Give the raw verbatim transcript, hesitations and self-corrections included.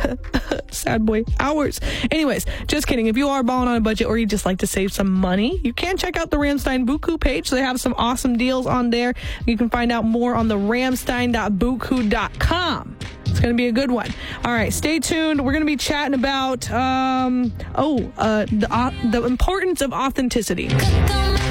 Sad boy. Hours. Anyways, just kidding. If you are balling on a budget or you just like to save some money, you can check out the Ramstein Buku page. They have some awesome deals on there. You can find out more on the ramstein dot buku dot com. It's going to be a good one. All right, stay tuned. We're going to be chatting about, um, oh, uh, the, uh, the importance of authenticity.